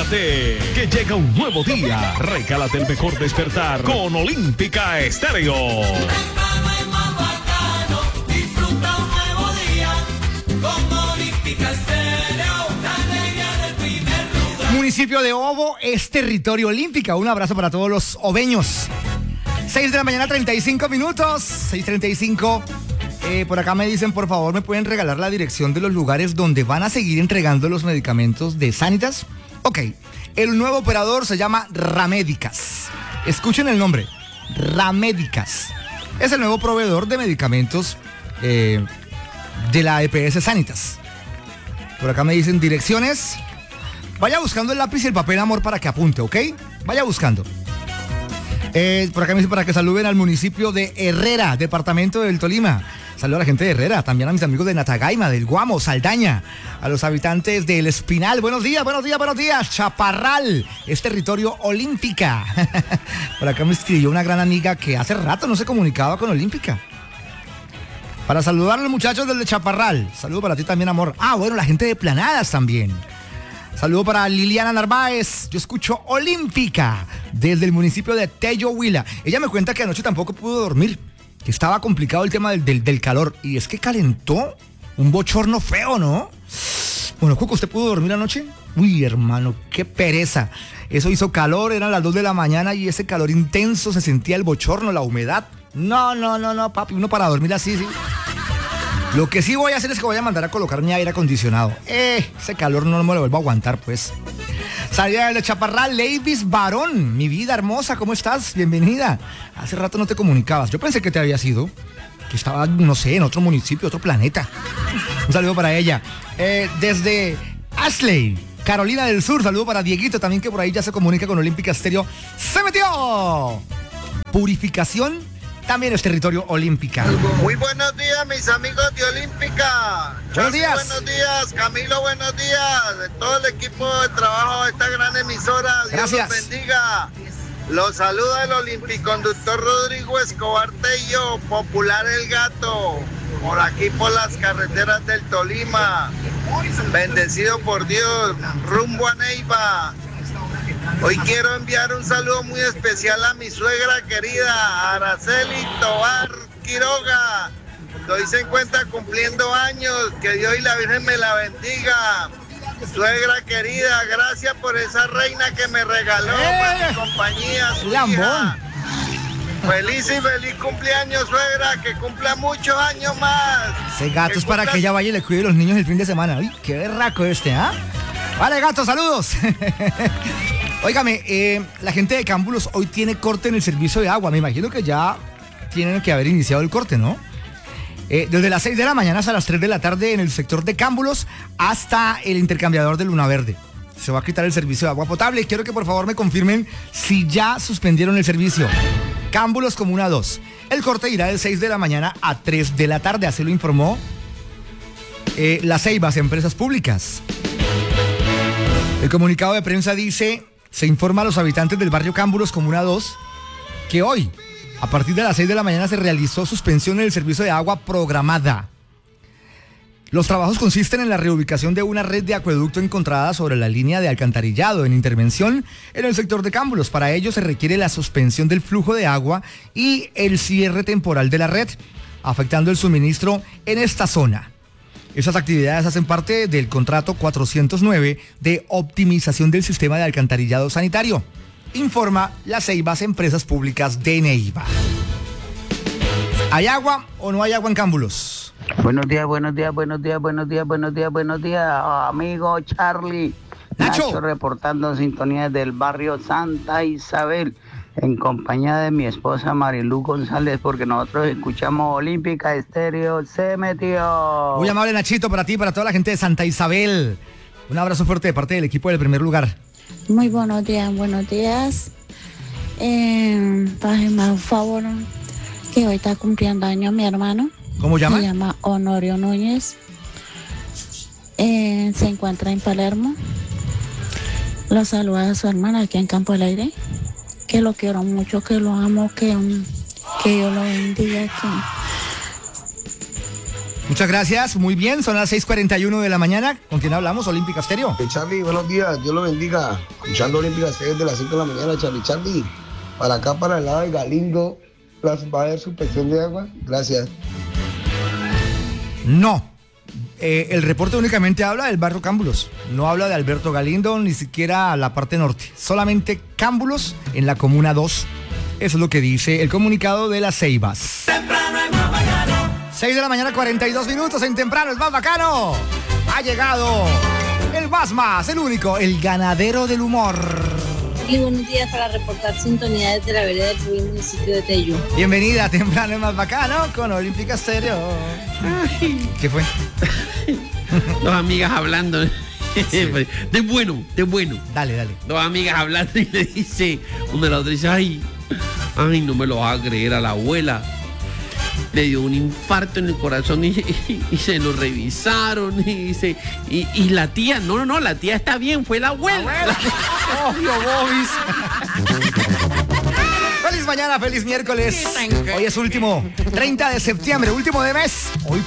Prepárate, que llega un nuevo día. Recálate el mejor despertar con Olímpica Estéreo. Disfruta un nuevo día con Olímpica Estéreo, la alegría del primer lugar. Municipio de Ovo es territorio Olímpica. Un abrazo para todos los oveños. 6 de la mañana, 35 minutos. 6:35. Por acá me dicen, por favor, ¿me pueden regalar la dirección de los lugares donde van a seguir entregando los medicamentos de Sanitas? Ok, el nuevo operador se llama Ramédicas. Escuchen el nombre, Ramédicas. Es el nuevo proveedor de medicamentos de la EPS Sanitas. Por acá me dicen direcciones. Vaya buscando el lápiz y el papel, amor, para que apunte, ¿ok? Vaya buscando. Por acá me dicen para que saluden al municipio de Herrera, departamento del Tolima. Saludo a la gente de Herrera, también a mis amigos de Natagaima, del Guamo, Saldaña, a los habitantes del Espinal. Buenos días, buenos días, buenos días. Chaparral, es territorio Olímpica. Por acá me escribió una gran amiga que hace rato no se comunicaba con Olímpica. Para saludar a los muchachos del de Chaparral. Saludo para ti también, amor. Ah, bueno, la gente de Planadas también. Saludo para Liliana Narváez. Yo escucho Olímpica desde el municipio de Tello Huila. Ella me cuenta que anoche tampoco pudo dormir, que estaba complicado el tema del calor. Y es que calentó un bochorno feo, ¿no? Bueno, Cuco, ¿usted pudo dormir anoche? Uy, hermano, qué pereza. Eso hizo calor, eran las 2 de la mañana y ese calor intenso, se sentía el bochorno, la humedad. No, papi, uno para dormir así, sí. Lo que sí voy a hacer es que voy a mandar a colocar mi aire acondicionado. Ese calor no me lo vuelvo a aguantar, pues. Salida de Chaparral, Leivis Barón. Mi vida hermosa, ¿cómo estás? Bienvenida. Hace rato no te comunicabas. Yo pensé que te habías ido, que estaba, no sé, en otro municipio, otro planeta. Un saludo para ella. Desde Ashley, Carolina del Sur, saludo para Dieguito también, que por ahí ya se comunica con Olímpica Estéreo. ¡Se metió! Purificación también es territorio Olímpica. Muy buenos días, mis amigos de Olímpica. Buenos días. Buenos días, Camilo, buenos días. De todo el equipo de trabajo de esta gran emisora. Dios Gracias. los bendiga. Los saluda el olimpiconductor Rodrigo Escobar Tello, popular El Gato, por aquí por las carreteras del Tolima. Bendecido por Dios, rumbo a Neiva. Hoy quiero enviar un saludo muy especial a mi suegra querida, Araceli Tobar Quiroga. Hoy se encuentra cumpliendo años, que Dios y la Virgen me la bendiga. Suegra querida, gracias por esa reina que me regaló para mi compañía, su hija. Feliz y feliz cumpleaños, suegra, que cumpla muchos años más. Ese gato es para que ella vaya y le cuide a los niños el fin de semana. Uy, qué berraco ¿ah? Vale, gato, saludos. Óigame, la gente de Cámbulos hoy tiene corte en el servicio de agua. Me imagino que ya tienen que haber iniciado el corte, ¿no? Desde las 6 de la mañana hasta las 3 de la tarde en el sector de Cámbulos hasta el intercambiador de Luna Verde. Se va a quitar el servicio de agua potable. Quiero que por favor me confirmen si ya suspendieron el servicio. Cámbulos Comuna 2. El corte irá de 6 de la mañana a 3 de la tarde. Así lo informó Las Ceibas, Empresas Públicas. El comunicado de prensa dice: se informa a los habitantes del barrio Cámbulos Comuna 2 que hoy, a partir de las 6 de la mañana, se realizó suspensión en el servicio de agua programada. Los trabajos consisten en la reubicación de una red de acueducto encontrada sobre la línea de alcantarillado en intervención en el sector de Cámbulos. Para ello se requiere la suspensión del flujo de agua y el cierre temporal de la red, afectando el suministro en esta zona. Esas actividades hacen parte del contrato 409 de optimización del sistema de alcantarillado sanitario, informa Las Ceibas, Empresas Públicas de Neiva. ¿Hay agua o no hay agua en Cámbulos? Buenos días, amigo Charlie. Nacho reportando en sintonía del barrio Santa Isabel, en compañía de mi esposa Marilu González, porque nosotros escuchamos Olímpica Estéreo. Se metió. Muy amable, Nachito, para ti y para toda la gente de Santa Isabel. Un abrazo fuerte de parte del equipo del primer lugar. Muy buenos días. Págame un favor, que hoy está cumpliendo años mi hermano. ¿Cómo llama? Se llama Honorio Núñez. Se encuentra en Palermo. Lo saluda a su hermana aquí en Campo del Aire. Que lo quiero mucho, que lo amo, que yo lo bendiga. Muchas gracias, muy bien, son las 6:41 de la mañana. ¿Con quién hablamos? Olímpica Estéreo. Charlie, buenos días, Dios lo bendiga. Escuchando Olímpica Estéreo desde las 5 de la mañana, Charlie. Para acá, para el lado de Galindo, ¿va a haber suspensión de agua? Gracias. No. El reporte únicamente habla del barrio Cámbulos, no habla de Alberto Galindo, ni siquiera la parte norte, solamente Cámbulos en la Comuna 2. Eso es lo que dice el comunicado de las Ceibas. Temprano es más bacano. 6 de la mañana, 42 minutos en Temprano es más bacano. Ha llegado el más, el único, el ganadero del humor. Y buenos días para reportar sintonía desde la vereda del Rubín, municipio de Tello. Bienvenida a Temprano es más bacano con Olímpica Estéreo. ¿Qué fue? Dos amigas hablando. Sí. De bueno. Dale. Dos amigas hablando y le dice una a la otra, dice, ay, no me lo vas a creer, a la abuela le dio un infarto en el corazón y se lo revisaron y dice, y la tía, no, la tía está bien, fue la abuela. Obvio, Bobis. Feliz mañana, feliz miércoles. Hoy es último, 30 de septiembre, último de mes. Hoy